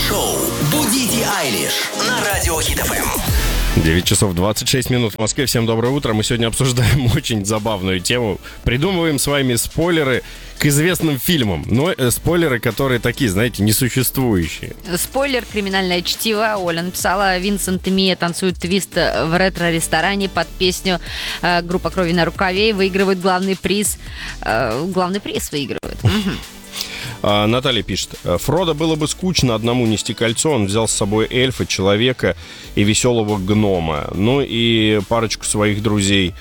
Шоу «Будите Айлиш» на Радио Хит ФМ. 9 часов 26 минут в Москве. Всем доброе утро. Мы сегодня обсуждаем очень забавную тему. Придумываем с вами спойлеры к известным фильмам. Но спойлеры, которые такие, знаете, несуществующие. Спойлер «Криминальное чтиво». Оля написала: Винсент и Мия танцуют твист в ретро-ресторане под песню группа «Крови на рукаве» и выигрывают главный приз. Главный приз выигрывают. Наталья пишет: Фродо было бы скучно одному нести кольцо. Он взял с собой эльфа, человека и веселого гнома. Ну и парочку своих друзей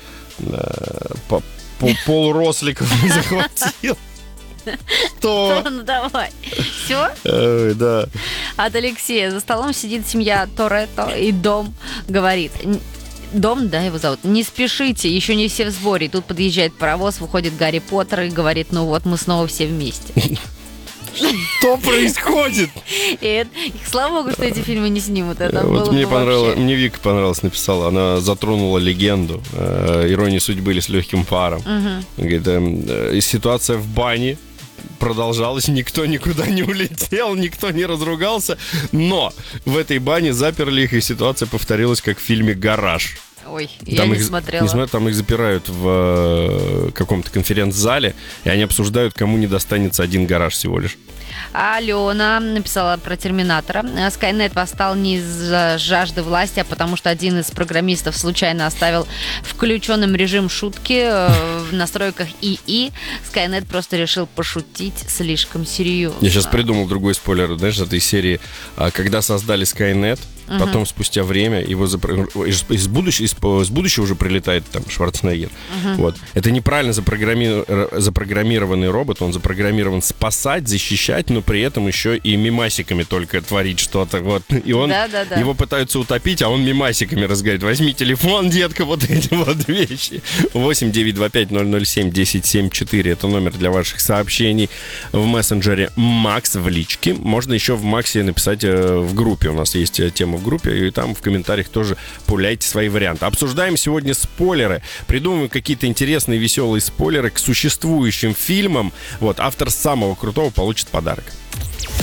полуросликов захватил. Что? Ну давай. Все? Да. От Алексея: за столом сидит семья Торетто, и Дом говорит... Дом, да, его зовут. Не спешите, еще не все в сборе. И тут подъезжает паровоз, выходит Гарри Поттер и говорит: ну вот, мы снова все вместе. Что происходит? И слава богу, что эти фильмы не снимут. Это вот было мне Вика понравилось, написала. Она затронула легенду «Иронии судьбы» или «С легким паром». Говорит, ситуация в бане продолжалась, никто никуда не улетел, никто не разругался, но в этой бане заперли их, и ситуация повторилась, как в фильме «Гараж». Ой, я не смотрела. Там их запирают в каком-то конференц-зале, и они обсуждают, кому не достанется один гараж всего лишь. Алена написала про «Терминатора». Скайнет восстал не из-за жажды власти, а потому что один из программистов случайно оставил включенным режим шутки в настройках ИИ. Скайнет просто решил пошутить слишком серьезно. Я сейчас придумал другой спойлер, знаешь, этой серии. Когда создали Скайнет, потом спустя время его из будущего уже прилетает там Шварценеггер. Вот. Это неправильно запрограммированный робот, он запрограммирован спасать, защищать, но при этом еще и мемасиками только творить что-то. Вот. И он, его пытаются утопить, а он мемасиками разговаривает: возьми телефон, детка, вот эти вот вещи. 8-925-007-1074 это номер для ваших сообщений в мессенджере Макс в личке. Можно еще в Максе написать в группе. У нас есть тема в группе, и там в комментариях тоже пуляйте свои варианты. Обсуждаем сегодня спойлеры. Придумываем какие-то интересные, веселые спойлеры к существующим фильмам. Вот, автор самого крутого получит подарок.